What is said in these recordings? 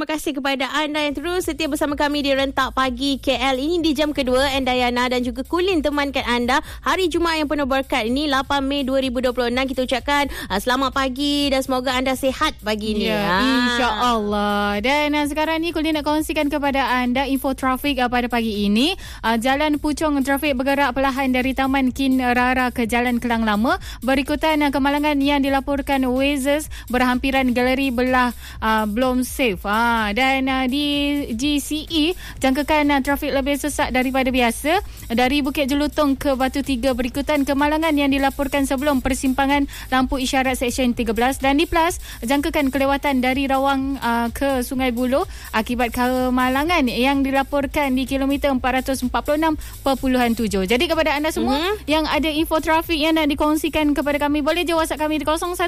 terima kasih kepada anda yang terus setia bersama kami di Rentak Pagi KL. Ini di jam kedua, Dayana dan juga Kulin temankan anda hari Jumaat yang penuh berkat ini, 8 Mei 2026. Kita ucapkan selamat pagi dan semoga anda sihat pagi ni. InsyaAllah. Dan sekarang ni Kulin nak kongsikan kepada anda info trafik pada pagi ini. Jalan Puchong trafik bergerak perlahan dari Taman Kinrara ke Jalan Kelang Lama. Berikutan kemalangan yang dilaporkan Wazers berhampiran galeri belah belum safe. Dan di GCE jangkakan trafik lebih sesak daripada biasa dari Bukit Jelutong ke Batu Tiga. Berikutan kemalangan yang dilaporkan sebelum persimpangan lampu isyarat Seksyen 13. Dan di Plus jangkakan kelewatan dari Rawang ke Sungai Buloh akibat kemalangan yang dilaporkan di kilometer 446.7. Jadi kepada anda semua yang ada info trafik yang nak dikongsikan kepada kami, boleh je WhatsApp kami di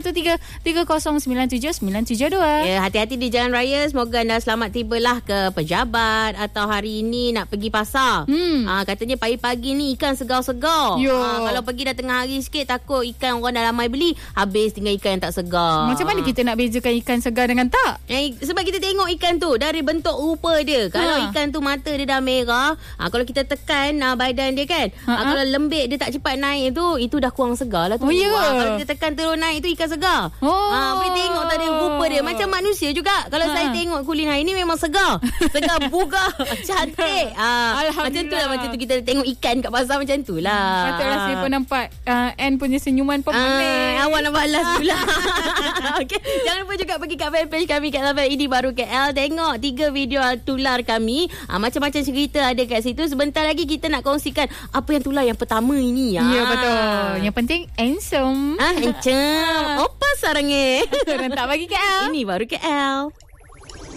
0113097972. Ya, hati-hati di jalan raya. Semoga anda selamat tibalah ke pejabat atau hari ini nak pergi pasar. Katanya pagi-pagi ni ikan segar-segar. Kalau pergi dah tengah hari sikit, takut ikan orang dah ramai beli, habis tinggal ikan yang tak segar. Macam mana kita nak bezakan ikan segar dengan tak? Sebab kita tengok ikan tu dari bentuk rupa dia. Kalau ikan tu mata dia dah merah, kalau kita tekan badan dia kan, kalau lembik dia tak cepat naik tu, itu dah kurang segar lah tu. Kalau kita tekan terus naik tu ikan segar. Boleh tengok tadi rupa dia macam manusia juga. Kalau saya tengok Kulin hari ni memang segar. Segar bugar, cantik. Macam tu lah, macam tu kita tengok ikan kat pasar macam tu lah. Patutlah saya pun nampak Anne punya senyuman pemelik. Awak nak balas pula. Okay. Jangan lupa juga pergi kat fanpage kami kat Lapan Ini Baru KL. Tengok 3 video tular kami. Macam-macam cerita ada kat situ. Sebentar lagi kita nak kongsikan apa yang tular yang pertama ini. Ya, betul. Yang penting handsome. Handsome. Opa sarangnya. Rentak Pagi KL. Ini Baru KL.